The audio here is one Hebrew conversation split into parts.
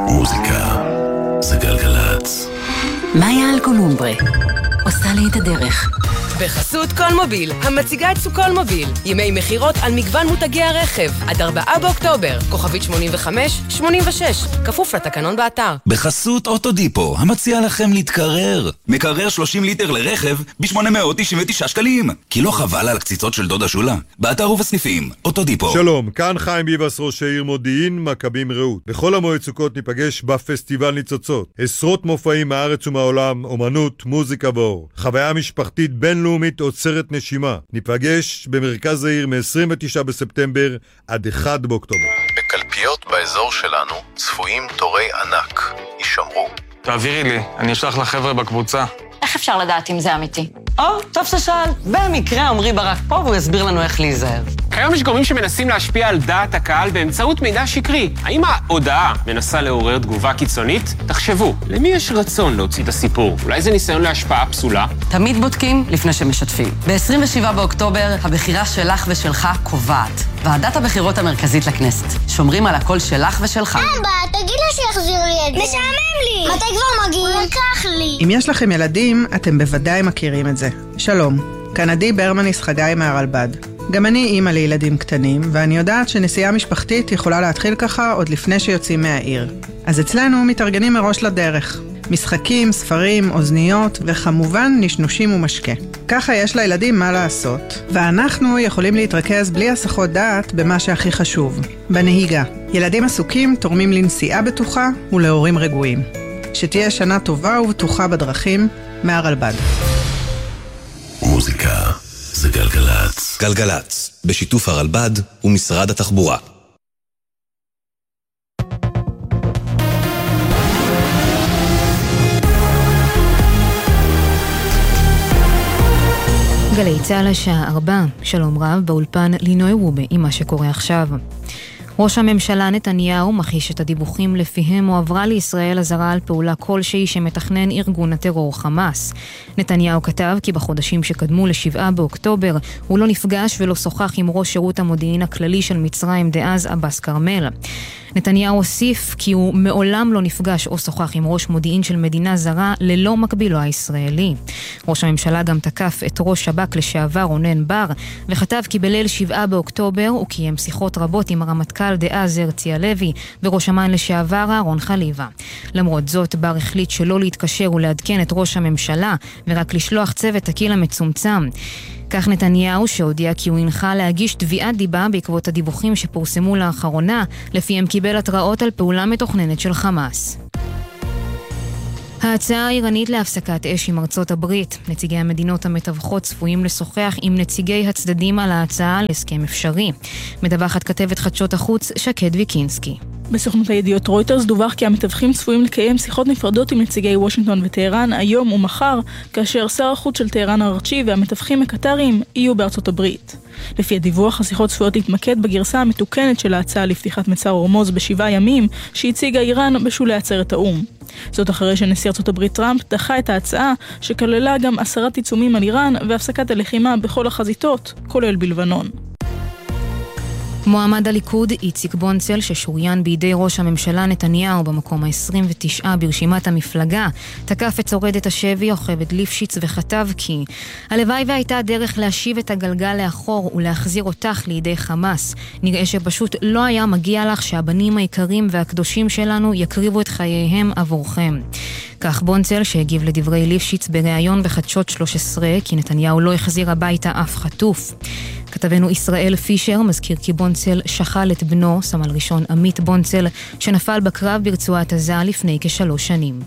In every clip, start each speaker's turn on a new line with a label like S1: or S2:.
S1: מוזיקה זה גלגלץ.
S2: מאיה אלקולומברה עושה לי את הדרך.
S3: בחסות קולמוביל, המציגה את סוכול מוביל. ימי מחירות על מגוון מותגי הרכב. עד 4 באוקטובר. כוכבית 85-86. כפוף לתקנון באתר.
S1: בחסות אוטודיפו, המציע לכם להתקרר. מקרר 30 ליטר לרכב ב-899 שקלים. כי לא חבל על הקציצות של דודה שולה. באתר ובסניפים, אוטודיפו.
S4: שלום, כאן חיים ביבס, ראש העיר מודיעין, מכבים רעות. בכל המועד סוכות ניפגש בפסטיבל ניצוצות. עשרות מופעים מהארץ ומהעולם, אומנות, מוזיקה ואור. חוויה משפחתית בינלאומית עוצרת נשימה. ניפגש במרכז העיר מ-29 בספטמבר עד 1 באוקטובר.
S5: בקלפיות באזור שלנו צפויים תורי ענק. יישמרו.
S6: תעבירי לי, אני אשלח לחבר'ה בקבוצה.
S7: איך אפשר לדעת אם זה אמיתי?
S8: טוב ששאל. במקרה עמרי ברק פה והוא יסביר לנו איך להיזהר.
S9: כיום יש גורמים שמנסים להשפיע על דעת הקהל באמצעות מידע שקרי. האם ההודעה מנסה לעורר תגובה קיצונית? תחשבו, למי יש רצון להוציא את הסיפור? אולי זה ניסיון להשפעה פסולה?
S8: תמיד בודקים לפני שמשתפים. ב-27 באוקטובר הבחירה שלך ושלך קובעת. ועדת הבחירות המרכזית לכנסת. שומרים על הקול שלך ושלך.
S10: אבא, תגיד לה שיחזיר לי את זה. משעמם לי. מתי כבר מגיעים? לקח לי.
S11: אם יש לכם ילדים, אתם בוודאי מכירים את זה. שלום, כאן עדי ברמניס חגי מהרלב"ד. גם אני אימא לילדים קטנים, ואני יודעת שנסיעה משפחתית יכולה להתחיל ככה עוד לפני שיוצאים מהעיר. אז אצלנו מתארגנים מראש לדרך. משחקים, ספרים, אוזניות, וכמובן נשנושים ומשקה. ככה יש לילדים מה לעשות, ואנחנו יכולים להתרכז בלי הסחות דעת במה שהכי חשוב, בנהיגה. ילדים עסוקים תורמים לנסיעה בטוחה ולהורים רגועים. שתהיה שנה טובה ובטוחה בדרכים, מהרלב"ד.
S1: מוזיקה זה גלגלץ.
S12: גלגלץ, בשיתוף הרלב"ד ומשרד התחבורה.
S13: גלי צהל השעה 4, שלום רב, באולפן לינוי רובה עם מה שקורה עכשיו. ראש הממשלה נתניהו מכחיש את הדיווחים לפיהם הועברה לישראל הזרה על פעולה כלשהי שמתכנן ארגון הטרור חמאס. נתניהו כתב כי בחודשים שקדמו ל7 באוקטובר הוא לא נפגש ולא שוחח עם ראש שירות המודיעין הכללי של מצרים דאז אבס כרמל. נתניהו הוסיף כי הוא מעולם לא נפגש או שוחח עם ראש מודיעין של מדינה זרה ללא מקבילו הישראלי. ראש הממשלה גם תקף את ראש שב"כ לשעבר רונן בר וכתב כי בליל 7 באוקטובר הוא קיים שיחות רבות עם הרמטכ"ל דאז הרצי הלוי וראש אמ"ן לשעבר אהרון חליבה. למרות זאת בר החליט שלא להתקשר ולעדכן את ראש הממשלה ורק לשלוח צוות תקיל המצומצם. כך נתניהו שהודיע כי הוא הנחה להגיש תביעת דיבה בעקבות הדיווחים שפורסמו לאחרונה, לפיהם קיבל התראות על פעולה מתוכננת של חמאס. ההצעה האיראנית להפסקת אש עם ארצות הברית. נציגי המדינות המתווכות צפויים לשוחח עם נציגי הצדדים על ההצעה להסכם אפשרי. מדווחת כתבת חדשות החוץ שקד ויקינסקי.
S14: בסוכנות הידיעות רויטרס דווח כי המתווכים צפויים לקיים שיחות נפרדות עם נציגי וושינגטון וטהרן היום ומחר, כאשר שר החוץ של טהרן הארצי והמתווכים הקטריים יהיו בארצות הברית. לפי הדיווח, השיחות צפויות להתמקד בגרסה המתוקנת של ההצעה לפתיחת מצר הורמוז ב7 ימים, שהציגה איראן בשולי עצרת האו"ם. זאת אחרי שנשיא ארצות הברית טראמפ דחה את ההצעה, שכללה גם 10 עיצומים על איראן והפסקת הלחימה בכל החזיתות, כולל בלבנון.
S13: מועמד הליכוד איציק בונצל ששוריין בידי ראש הממשלה נתניהו במקום ה-29 ברשימת המפלגה תקף את שורדת השבי יוכבד ליפשיץ וכתב כי הלוואי והייתה דרך להשיב את הגלגל לאחור ולהחזיר אותך לידי חמאס. נראה שפשוט לא היה מגיע לך שהבנים העיקרים והקדושים שלנו יקריבו את חייהם עבורכם. כך בונצל שהגיב לדברי ליפשיץ בריאיון בחדשות 13 כי נתניהו לא החזיר הביתה אף חטוף. כתבנו ישראל פישר מזכיר כי בונצל שחל את בנו, סמל ראשון עמית בונצל, שנפל בקרב ברצועת עזה לפני כ3 שנים.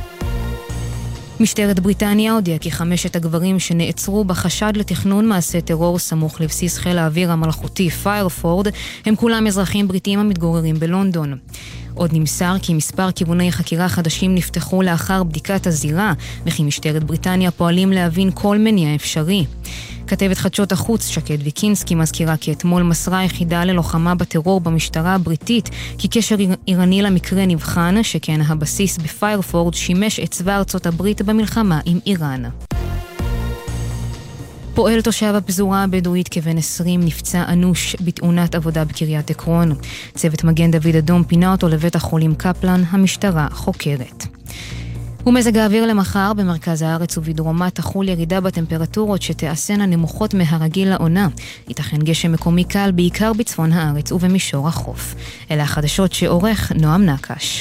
S13: משטרת בריטניה הודיעה כי 5 הגברים שנעצרו בחשד לתכנון מעשה טרור סמוך לבסיס חיל האוויר המלכותי פיירפורד, הם כולם אזרחים בריטים המתגוררים בלונדון. עוד נמסר כי מספר כיווני חקירה חדשים נפתחו לאחר בדיקת הזירה, וכי משטרת בריטניה פועלים להבין כל מניע אפשרי. כתבת חדשות החוץ שקד ויקינסקי מזכירה כי אתמול מסרה יחידה ללוחמה בטרור במשטרה הבריטית כי קשר איראני למקרה נבחן, שכן הבסיס בפיירפורד שימש את צבא ארצות הברית במלחמה עם איראן. פועל תושב הפזורה הבדואית כבן 20 נפצע אנוש בתאונת עבודה בקריית עקרון. צוות מגן דוד אדום פינה אותו לבית החולים קפלן, המשטרה חוקרת. ומזג האוויר למחר במרכז הארץ ובדרומה תחול ירידה בטמפרטורות שתעשנה נמוכות מהרגיל לעונה. ייתכן גשם מקומי קל בעיקר בצפון הארץ ובמישור החוף. אלה החדשות שעורך נועם נקש.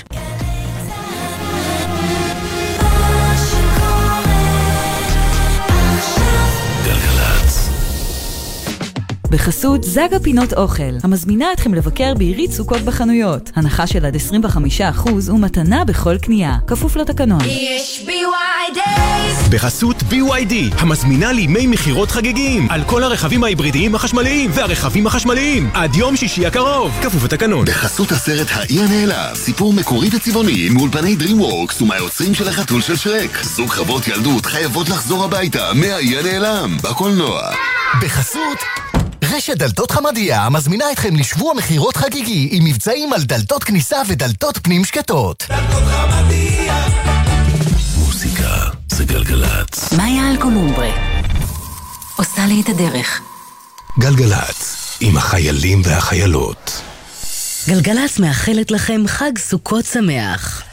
S15: בחסות זגה פינות אוכל, המזמינה אתכם לבקר בעירית סוכות בחנויות. הנחה של עד 25% ומתנה בכל קנייה. כפוף לתקנון.
S16: יש BYD.
S17: בחסות BYD, המזמינה לימי מחירות חגיגים על כל הרכבים ההיברידיים החשמליים והרכבים החשמליים עד יום שישי הקרוב. כפוף לתקנון.
S18: בחסות הסרט האי הנעלם, סיפור מקורי וצבעוני מאולפני DreamWorks ומהיוצרים של החתול של שרק. זוג חוות ילדות חייבות לחזור הביתה מהאי הנעלם בקולנוע.
S19: בחסות רשת דלתות חמדיה מזמינה אתכם לשבוע מחירות חגיגי עם מבצעים על דלתות כניסה ודלתות פנים שקטות.
S16: דלתות חמדיה.
S12: מוזיקה זה גלגלצ.
S2: מאיה אלקולומברה עושה לי את הדרך.
S12: גלגלצ עם החיילים והחיילות.
S2: גלגלצ מאחלת לכם חג סוכות שמח.